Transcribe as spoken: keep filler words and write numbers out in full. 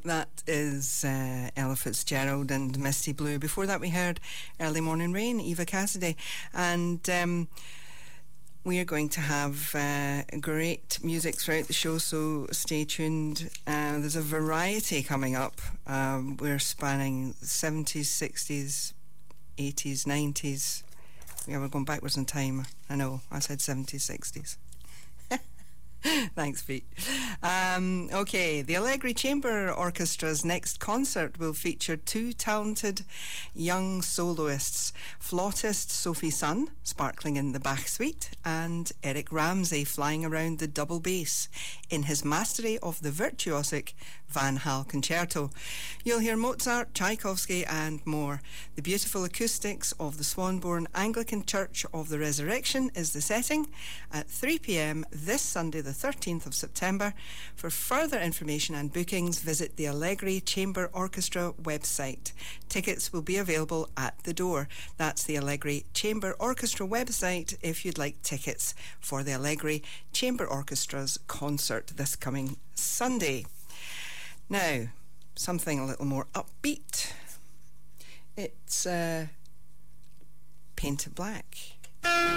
That is uh, Ella Fitzgerald and Misty Blue. Before that we heard Early Morning Rain, Eva Cassidy. And um, we are going to have uh, great music throughout the show, so stay tuned. Uh, there's a variety coming up. Um, we're spanning seventies, sixties, eighties, nineties. Yeah, we're going backwards in time. I know, I said seventies, sixties. Thanks, Pete. Um, okay, the Allegri Chamber Orchestra's next concert will feature two talented young soloists, flautist Sophie Sun, sparkling in the Bach Suite, and Eric Ramsey flying around the double bass in his mastery of the virtuosic Van Hal Concerto. You'll hear Mozart, Tchaikovsky and more. The beautiful acoustics of the Swanbourne Anglican Church of the Resurrection is the setting at three p.m. this Sunday the thirteenth of September. For further information and bookings, visit the Allegri Chamber Orchestra website. Tickets will be available at the door. That's the Allegri Chamber Orchestra website if you'd like tickets for the Allegri Chamber Orchestra's concert this coming Sunday. Now, something a little more upbeat. It's uh, Painted Black.